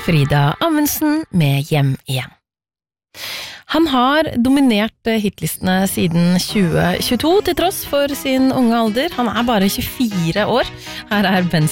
Frida Amundsen med Hjem igjen. Han har dominert hitlistene siden 2022 til tross for sin unge alder. Han bare 24 år. Her Ben